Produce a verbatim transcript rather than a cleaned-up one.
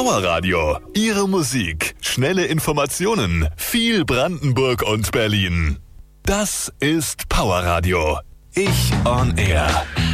Powerradio. Ihre Musik, schnelle Informationen, viel Brandenburg und Berlin. Das ist Powerradio. Ich on Air.